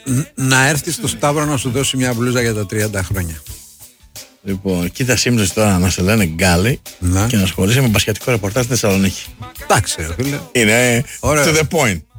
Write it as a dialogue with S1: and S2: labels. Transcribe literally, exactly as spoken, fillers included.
S1: να έρθει στο Σταύρο να σου δώσει μια μπλούζα για τα τριάντα χρόνια.
S2: Λοιπόν, κοίτα σύμπτωση τώρα να σε λένε Γκάλι
S1: να.
S2: και να ασχολείσαι με μπασκετικό ρεπορτάζ στη Θεσσαλονίκη.
S1: Εντάξει, ρε φίλε.
S2: Είναι to the point.